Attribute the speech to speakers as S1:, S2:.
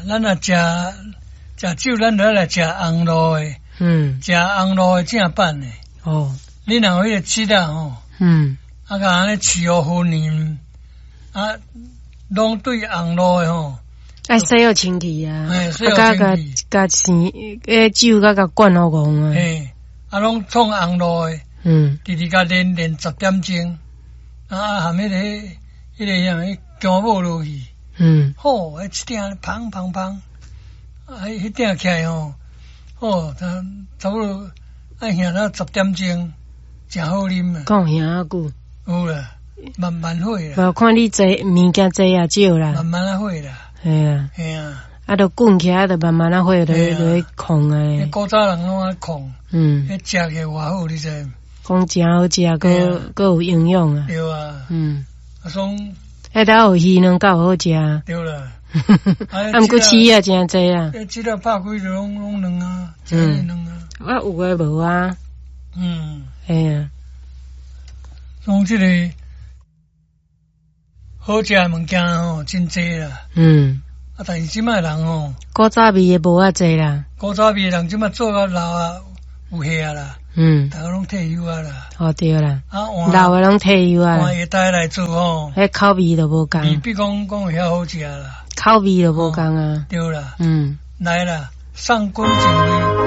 S1: 咱若食酒，咱就来食红露的，食红露的正版的。哦，你若有迄个籽啊吼，甲安尼饲互分啉，拢对红露的吼。
S2: 爱洗好清气啊，
S1: 洗好清气，
S2: 甲生酒甲灌好戆啊。
S1: 拢创红露的，直甲练10点钟，含迄个样姜母落去，好，一鼎砰砰砰，迄鼎起来吼，差不多爱行到10点钟，真好啉啊。
S2: 讲行啊久，
S1: 有啦，慢慢会啦。
S2: 无看你济物件济也少啦，
S1: 慢慢会啦。系啊，
S2: 就滚起来，就慢慢会落去控啊。
S1: 古早人拢爱控，迄食起来偌好，你知？
S2: 讲真好食，搁有营养啊。
S1: 对啊，种
S2: 迄搭有鱼卵够好食。
S1: 对啦，
S2: 毋过饲啊真济啊。
S1: 即个拍几就拢卵啊，真卵啊。
S2: 我有诶无啊？嘿啊。
S1: 从即个好食诶物件吼，真济啦。但是即摆人吼，
S2: 古早味诶无啊济啦。
S1: 古早味诶人即摆做到老啊，有遐啦。大家拢退休啊啦。哦
S2: 对啦。老诶拢退休啊。
S1: 换下代来做吼。
S2: 迄口味就无共。
S1: 比讲会遐好食啦。
S2: 口味就无共啊。
S1: 对啦。来啦，上滚前味。